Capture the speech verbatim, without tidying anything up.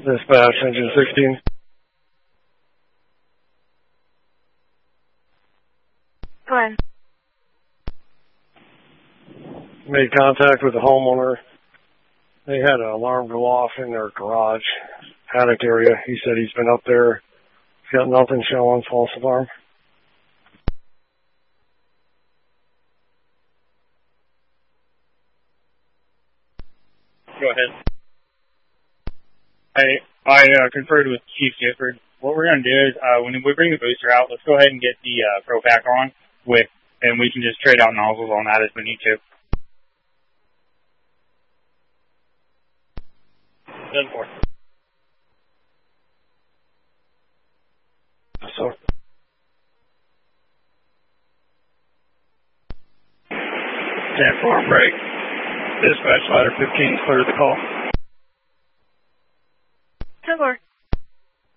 Dispatch, engine sixteen. Go ahead. Made contact with the homeowner. They had an alarm go off in their garage attic area. He said he's been up there. He's got nothing showing, false alarm. Go ahead. I I uh, conferred with Chief Gifford. What we're going to do is uh, when we bring the booster out, let's go ahead and get the uh, Pro Pack on with, and we can just trade out nozzles on that if we need to. ten four. So, ten four break. Dispatch ladder fifteen, clear the call. ten four.